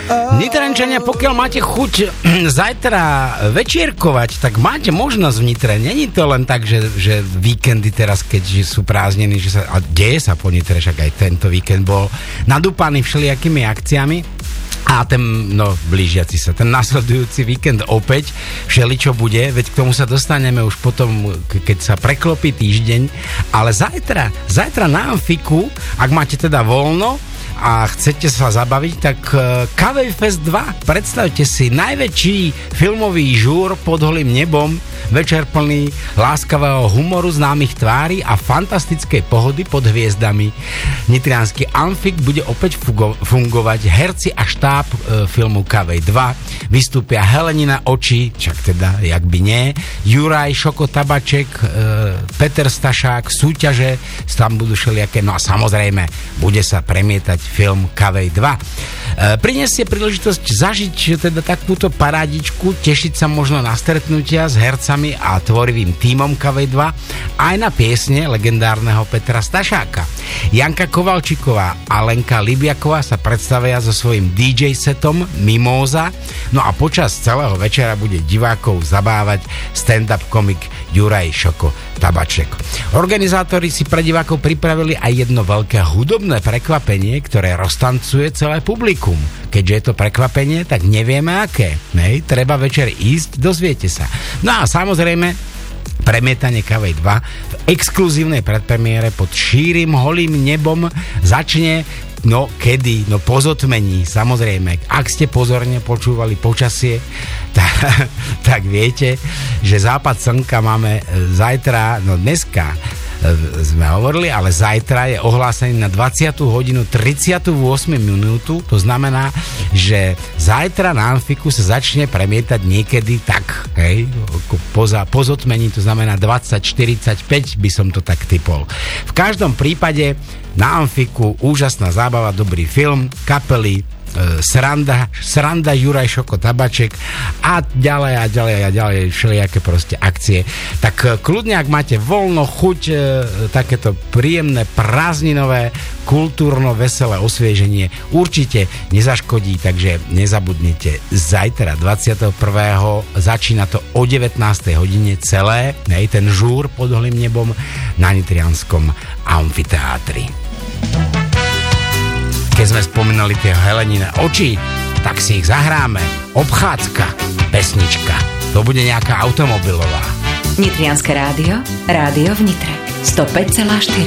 Nitrančania, pokiaľ máte chuť zajtra večierkovať, tak máte možnosť v Nitre. Není to len tak, že víkendy teraz, keď sú prázdniny, a deje sa po Nitre, však aj tento víkend bol nadúpaný všelijakými akciami. A ten, blížiaci sa, ten nasledujúci víkend opäť všeličo bude, veď k tomu sa dostaneme už potom, keď sa preklopí týždeň, ale zajtra na Amfiku, ak máte teda voľno a chcete sa zabaviť, tak Kavej Fest 2, predstavte si, najväčší filmový žúr pod holým nebom, večer plný láskavého humoru, známych tvári a fantastickej pohody pod hviezdami. Nitriansky Amfik bude opäť fungovať. Herci a štáb filmu Kavej 2 vystúpia Helenina Oči, čak teda, jak by nie, Juraj Šoko Tabaček, Peter Stašák, súťaže, tam budú všelijaké, no a samozrejme, bude sa premietať film Kavej 2. Prinesie príležitosť zažiť teda takúto parádičku, tešiť sa možno na stretnutia s hercami a tvorivým tímom Kavej 2, aj na piesne legendárneho Petra Stašáka. Janka Kovalčíková a Lenka Libiaková sa predstavia so svojím DJ setom Mimóza, no a počas celého večera bude divákov zabávať stand-up komik Juraj Šoko Tabaček. Organizátori si pre divákov pripravili aj jedno veľké hudobné prekvapenie, ktoré roztancuje celé publikum. Keďže je to prekvapenie, tak nevieme aké. Treba večer ísť, dozviete sa. No a samozrejme, premietanie Kavej 2 v exkluzívnej predpremiére pod šírim holým nebom začne kedy? Po zotmení, samozrejme. Ak ste pozorne počúvali počasie, tak viete, že západ slnka máme zajtra, dneska sme hovorili, ale zajtra je ohlásený na 20. hodinu 38 minútu, to znamená, že zajtra na Amfiku sa začne premietať niekedy tak, po zotmení, to znamená 20:45 by som to tak typol. V každom prípade na Amfiku úžasná zábava, dobrý film, kapely, Sranda Juraj Šoko Tabaček a ďalej všelijaké proste akcie. Tak kľudne, ak máte voľno, chuť, takéto príjemné prázdninové kultúrno veselé osvieženie určite nezaškodí, takže nezabudnite, zajtra 21. začína to o 19. hodine celé, ten žúr pod holým nebom na Nitrianskom amfiteátri. Keď sme spomínali tie Helenine Oči, tak si ich zahráme. Obchádzka, pesnička. To bude nejaká automobilová. Nitrianske rádio, rádio v Nitre. 105,4.